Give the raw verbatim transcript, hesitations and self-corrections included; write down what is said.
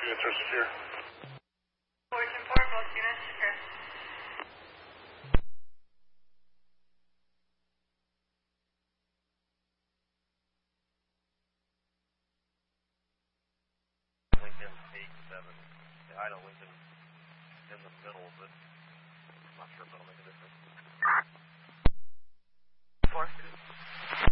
interested here. Fortune four, both units, secure. Lincoln eight seven. Yeah, I know Lincoln in the middle, but I'm not sure if that'll make a difference. Four.